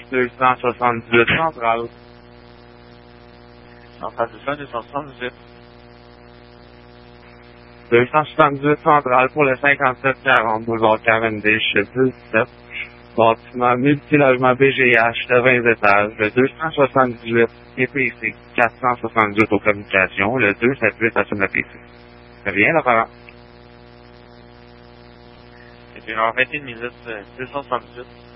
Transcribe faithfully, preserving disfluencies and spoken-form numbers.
deux cent soixante-dix-huit centrale. Centrale deux cent, deux cent soixante-dix-huit. deux cent soixante-dix-huit centrale pour le cinquante-sept quarante boulevard Cavendish, dix-sept. Bâtiment multilogement B G H de vingt étages, le deux cent soixante-dix-huit E P C quatre cent soixante-dix-huit aux communications, le deux cent soixante-dix-huit assume la P C. C'est bien, là, parent? Et puis, en vingt et une minutes, deux cent soixante-dix-huit.